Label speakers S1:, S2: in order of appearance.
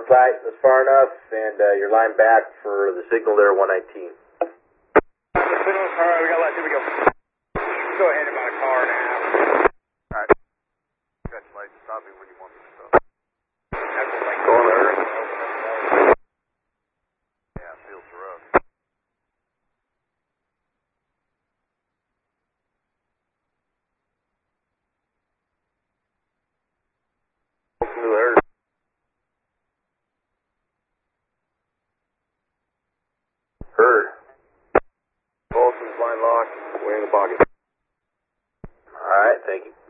S1: flight was far enough, and your line back for the signal there, 119.
S2: Alright, we got left. Here we go. Go ahead about a car and a half. Alright. Congratulations. Stop me when you want me to stop. That's the thing. Going there. Yeah, it feels rough.
S1: Heard.
S2: Bolton's line locked. We're in the pocket.
S1: Alright, thank you.